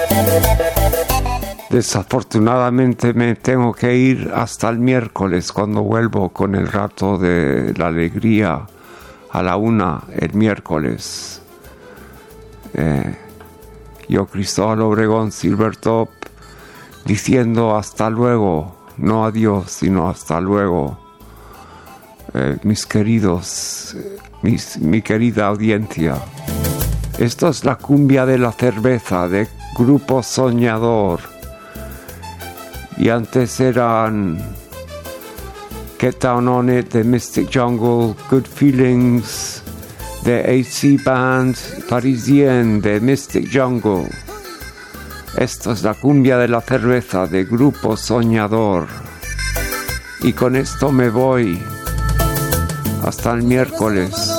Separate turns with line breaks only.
Desafortunadamente me tengo que ir hasta el miércoles, cuando vuelvo con el rato de la alegría a la 1 el miércoles. Yo, Cristóbal Obregón, Silvertop, diciendo hasta luego, no adiós, sino hasta luego. Mis queridos, mi querida audiencia. Esto es la cumbia de la cerveza de Grupo Soñador. Y antes eran Get Down On It de Mystic Jungle, Good Feelings de AC Band, Parisien de Mystic Jungle. Esto es la cumbia de la cerveza de Grupo Soñador. Y con esto me voy hasta el miércoles.